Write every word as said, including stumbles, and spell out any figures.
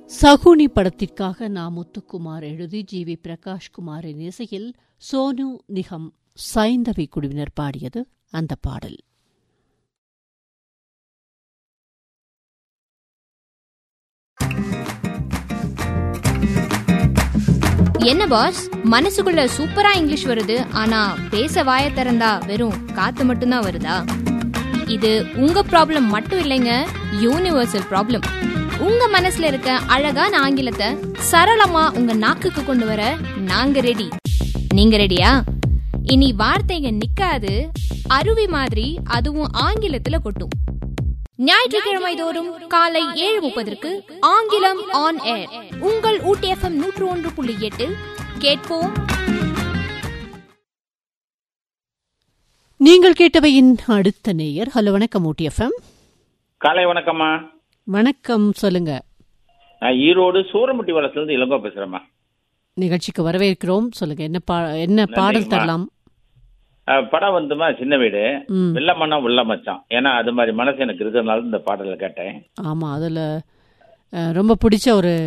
சகுனி படத்திற்காக நா. முத்துக்குமார் எழுதி ஜி வி பிரகாஷ்குமாரின் இசையில் சோனு நிகம் சைந்தவி குழுவினர் பாடியது அந்த பாடல். என்ன பாஸ், மனசுக்குள்ள சூப்பரா இங்கிலீஷ் வருது, ஆனா பேச வாய திறந்தா வெறும் காத்து மட்டும்தான் வருதா? இது உங்க ப்ராப்ளம் மட்டும் இல்லைங்க, யூனிவர்சல் ப்ராப்ளம். உங்க மனசுல இருக்க அழகான ஆங்கிலத்தை சரளமா உங்க நாக்குக்கு கொண்டு வர நாங்க ரெடி. நீங்க ரெடியா? இனி வார்த்தைங்க நிக்காது, அருவி மாதிரி அதுவும் ஆங்கிலத்துல கொட்டும். ஞாயிற்றுக்கிழமை தோறும் காலை ஏழு முப்பதற்கு ஆங்கிலம் ஆன் ஏர் உங்கள் ஊட்டி எஃப்எம் நூற்று ஒன்று புள்ளி எட்டில் கேட்போம். நீங்கள் கேட்டவையின் அடுத்த நேயர். ஹலோ, வணக்கம் ஊட்டி எஃப்எம். காலை வணக்கம்மா. வணக்கம், சொல்லுங்க. நான் ஈரோடு சூரமுட்டி வளத்துல இருந்து இளங்கோ பேசுறேம்மா. நிகழ்ச்சிக்கு வரவேற்கிறோம். சொல்லுங்க, என்ன பா என்ன பாடல் தரலாம்? படம் வந்துமா சின்ன வீடு, வெள்ளமண்ணா உள்ள மச்சான். ஏன்னா அது மாதிரி மனசு எனக்கு இருக்கிறதுனால இந்த பாடலை கேட்டேன். ஆமா, அதுல ரொம்ப பிடிச்ச ஒரு